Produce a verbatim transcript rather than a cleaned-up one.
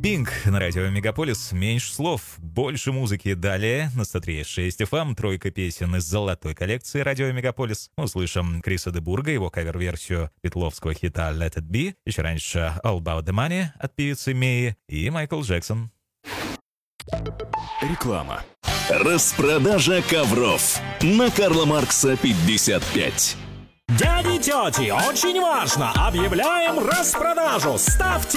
Pink на радио Мегаполис. Меньше слов, больше музыки. Далее на сто три и шесть эф эм тройка песен из золотой коллекции радио Мегаполис. Услышим Криса де Бурга, его кавер-версию петловского хита Let It Be. Еще раньше All About The Money от певицы Мии и Майкл Джексон. Реклама. Распродажа ковров на Карла Маркса пятьдесят пять. Дяди и тети, очень важно! Объявляем распродажу! Ставьте